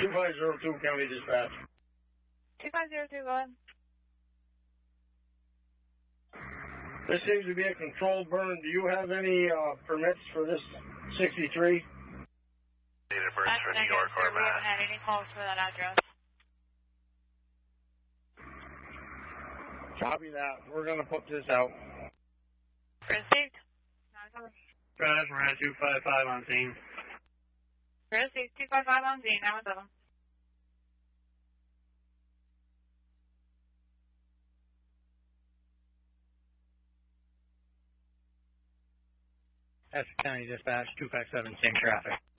2502 County Dispatch. 2502, go ahead. This seems to be a controlled burn. Do you have any permits for this 63? Data burns for New York or Mass. We haven't had any calls for that address. Copy that. We're going to put this out. Received. Drive, we're at 255 on scene. Received. 255 on scene. 917. Essex County Dispatch, 257, same traffic.